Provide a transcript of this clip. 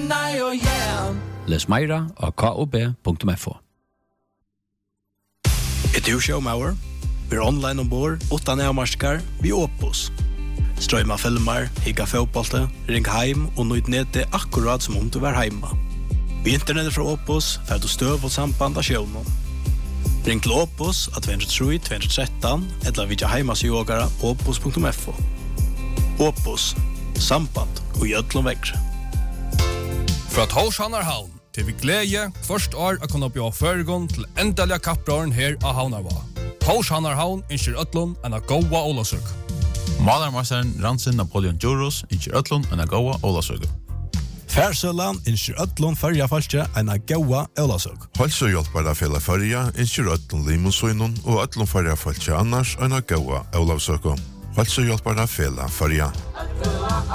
Les meira av kob.fo. Du showmauer? Vi online ombord, utan avmarskar, vi Opus. Strøyma filmer, higga fotbollte, ring heim og nøyd nede akkurat som om du var heima. Vi internettet fra Opus får du støv og samband av sjøvnen. Ring til Opus av 203-213 eller vidja heimasjågara opus.fo. Opus, samband og gjødlom vekkre. Fra Torshanarhavn til vi glede først år å kunne bjøre føregon til endelige kapprøren her av Havnarva. Torshanarhavn innskjer Øtlund enn av gåa Olasøk. Malermasteren Ransin Napoleon Djuros innskjer Øtlund enn av gåa Olasøk. Færsølan innskjer Øtlund førjafalskje enn av gåa Olasøk. Halsøhjelpare fela førja innskjer Øtlund Limosøynun og Øtlund førjafalskje annars enn av gåa Olasøk. Halsøhjelpare fela førja.